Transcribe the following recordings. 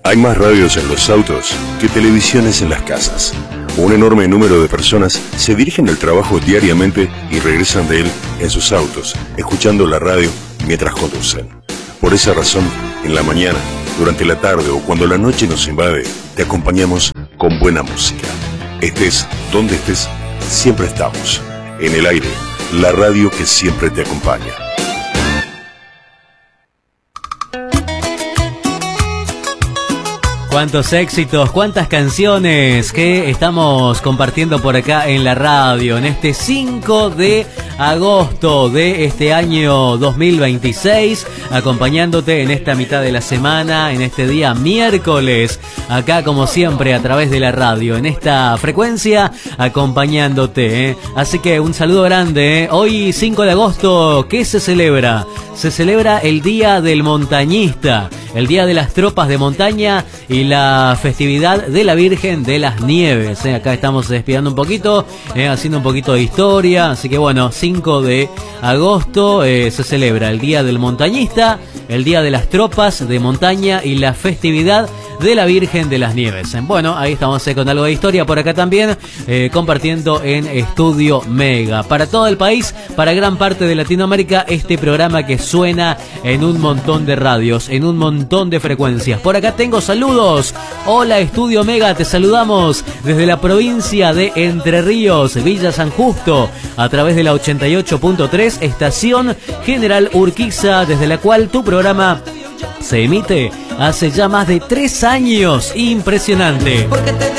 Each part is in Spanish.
Hay más radios en los autos que televisiones en las casas. Un enorme número de personas se dirigen al trabajo diariamente y regresan de él en sus autos, escuchando la radio mientras conducen. Por esa razón, en la mañana, durante la tarde o cuando la noche nos invade, te acompañamos con buena música. Estés donde estés, siempre estamos. En el aire, la radio que siempre te acompaña. Cuántos éxitos, cuántas canciones que estamos compartiendo por acá en la radio en este 5 de agosto de este año 2026, acompañándote en esta mitad de la semana, en este día miércoles, acá como siempre a través de la radio, en esta frecuencia, acompañándote, Así que un saludo grande, Hoy 5 de agosto, ¿qué se celebra? Se celebra el Día del Montañista, el Día de las Tropas de Montaña y la festividad de la Virgen de las Nieves. Acá estamos despidiendo un poquito, haciendo un poquito de historia. Así que bueno, 5 de agosto se celebra el Día del Montañista, el Día de las Tropas de Montaña y la festividad de la Virgen de las Nieves. Bueno, ahí estamos con algo de historia por acá también, compartiendo en Estudio Mega. Para todo el país, para gran parte de Latinoamérica, este programa que suena en un montón de radios, en un montón de frecuencias. Por acá tengo saludos. Hola Estudio Mega, te saludamos desde la provincia de Entre Ríos, Villa San Justo, a través de la 88.3, estación General Urquiza, desde la cual tu programa se emite hace ya más de 3 años. Impresionante.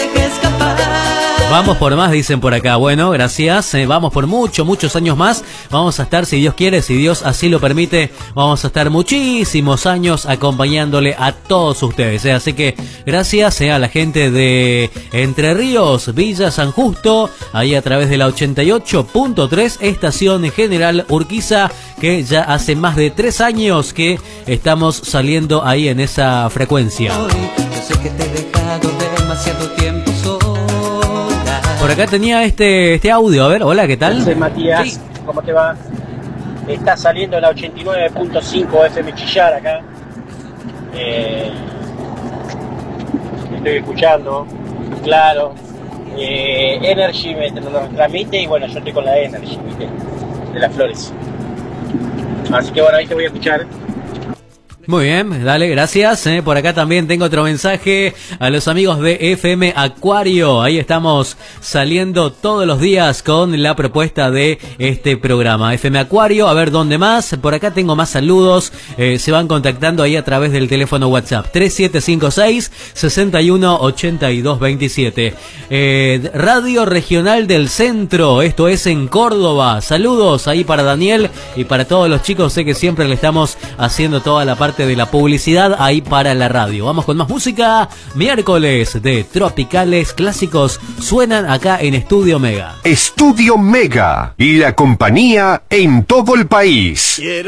Vamos por más, dicen por acá. Bueno, gracias. Vamos por muchos años más. Vamos a estar, si Dios quiere, si Dios así lo permite, vamos a estar muchísimos años acompañándole a todos ustedes. Así que gracias a la gente de Entre Ríos, Villa San Justo, ahí a través de la 88.3, estación General Urquiza, que ya hace más de 3 años que estamos saliendo ahí en esa frecuencia. Yo sé que te he dejado demasiado tiempo sola. Por acá tenía este audio, a ver, hola, ¿qué tal? Soy Matías, Sí. ¿Cómo te va? Está saliendo la 89.5 FM Chillar acá. Estoy escuchando, claro. Energy me lo transmite y bueno, yo estoy con la Energy, ¿viste? De las flores. Así que bueno, ahí te voy a escuchar. Muy bien, dale, gracias. Por acá también tengo otro mensaje a los amigos de FM Acuario. Ahí estamos saliendo todos los días con la propuesta de este programa. FM Acuario, a ver dónde más. Por acá tengo más saludos. Se van contactando ahí a través del teléfono WhatsApp 3756-618227. Radio Regional del Centro, esto es en Córdoba. Saludos ahí para Daniel y para todos los chicos. Sé que siempre le estamos haciendo toda la parte de la publicidad ahí para la radio. Vamos con más música. Miércoles de Tropicales Clásicos suenan acá en Estudio Mega. Estudio Mega, la compañía en todo el país.